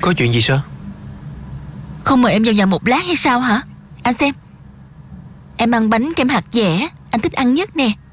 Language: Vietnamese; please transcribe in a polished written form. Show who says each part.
Speaker 1: Có chuyện gì sao?
Speaker 2: Không mời em vào nhà một lát hay sao hả? Anh xem, em ăn bánh kem hạt dẻ, anh thích ăn nhất nè.